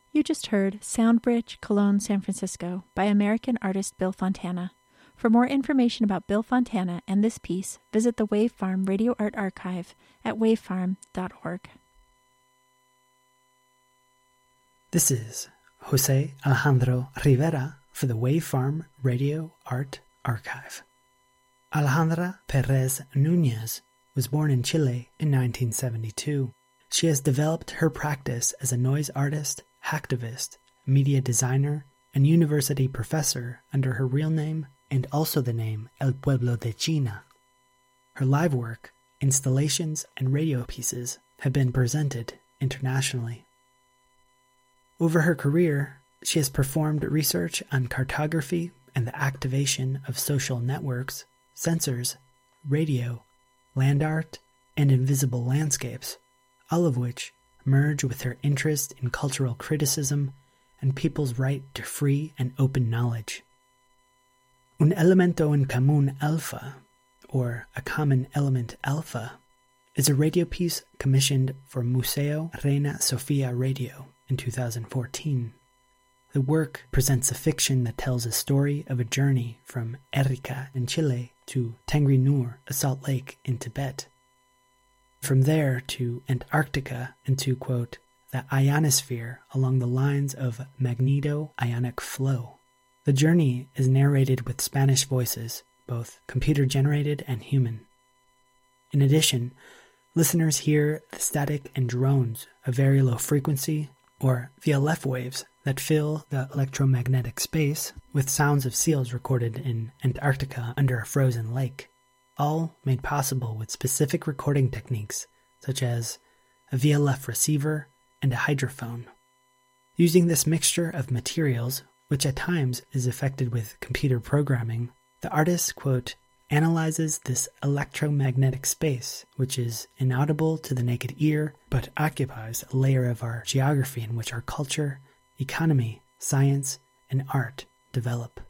You just heard Soundbridge, Cologne, San Francisco by American artist Bill Fontana. For more information about Bill Fontana and this piece, visit the Wave Farm Radio Art Archive at wavefarm.org. This is Jose Alejandro Rivera for the Wave Farm Radio Art Archive. Alejandra Perez Núñez was born in Chile in 1972. She has developed her practice as a noise artist, hacktivist, media designer, and university professor under her real name and also the name El Pueblo de China. Her live work, installations, and radio pieces have been presented internationally. Over her career, she has performed research on cartography and the activation of social networks, sensors, radio, land art, and invisible landscapes, all of which merge with her interest in cultural criticism and people's right to free and open knowledge. Un elemento en común alfa, or A Common Element Alpha, is a radio piece commissioned for Museo Reina Sofia Radio in 2014. The work presents a fiction that tells a story of a journey from Arica in Chile to Tengri Nur, a salt lake in Tibet. From there to Antarctica and to, quote, the ionosphere along the lines of magneto-ionic flow. The journey is narrated with Spanish voices, both computer-generated and human. In addition, listeners hear the static and drones of very low frequency, or VLF waves, that fill the electromagnetic space with sounds of seals recorded in Antarctica under a frozen lake, all made possible with specific recording techniques such as a VLF receiver and a hydrophone. Using this mixture of materials, which at times is effected with computer programming, the artist, quote, analyzes this electromagnetic space, which is inaudible to the naked ear, but occupies a layer of our geography in which our culture, economy, science, and art develop.